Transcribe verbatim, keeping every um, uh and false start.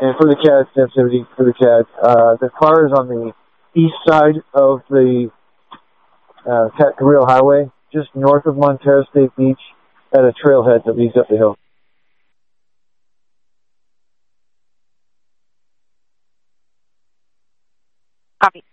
And for the cat, sensitivity for the cat, uh, the car is on the east side of the uh, Cat Carrillo Highway, just north of Montero State Beach, at a trailhead that leads up the hill. Copy.